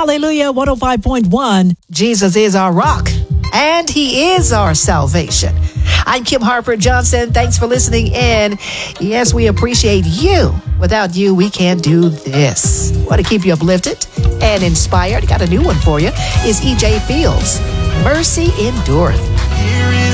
Hallelujah, 105.1. Jesus is our rock, and he is our salvation. I'm Kim Harper Johnson. Thanks for listening in. Yes, we appreciate you. Without you, we can't do this. Want to keep you uplifted and inspired? Got a new one for you. Is E.J. Fields. Mercy endureth.